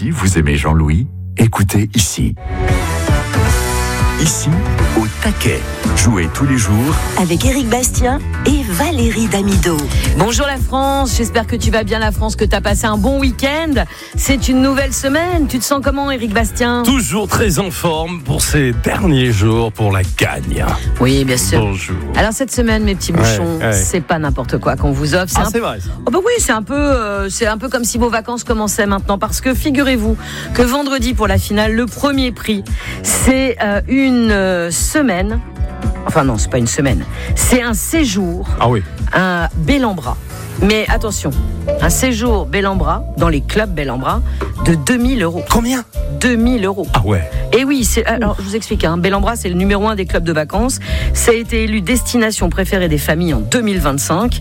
aussi, vous aimez Jean-Louis ? Écoutez ici. Ici, au taquet. Jouez tous les jours avec Éric Bastien et Valérie Damido. Bonjour la France, j'espère que tu vas bien la France, que tu as passé un bon week-end. C'est une nouvelle semaine, tu te sens comment Éric Bastien ? Toujours très en forme pour ces derniers jours pour la gagne. Oui, bien sûr. Bonjour. Alors cette semaine, mes petits bouchons, c'est pas n'importe quoi qu'on vous offre. C'est vrai ça. Oh bah oui, c'est un peu comme si vos vacances commençaient maintenant, parce que figurez-vous que vendredi pour la finale, le premier prix, c'est une semaine. Enfin non, c'est pas une semaine. C'est un séjour à Bellambra. Mais attention, un séjour Bellambra, dans les clubs Bellambra, de 2000 €. Combien ? 2000 €. Ah ouais. Et oui, alors je vous explique, Bellambra c'est le numéro 1 des clubs de vacances. Ça a été élu destination préférée des familles en 2025.